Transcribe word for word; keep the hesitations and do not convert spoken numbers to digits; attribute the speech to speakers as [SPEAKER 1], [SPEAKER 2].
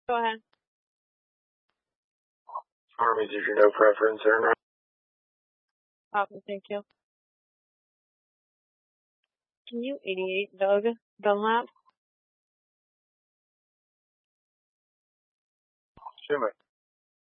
[SPEAKER 1] Go ahead.
[SPEAKER 2] Army, did you know preference or not?
[SPEAKER 1] Copy, thank you. Can you eighty-eight Doug Dunlap?
[SPEAKER 2] Jimmy.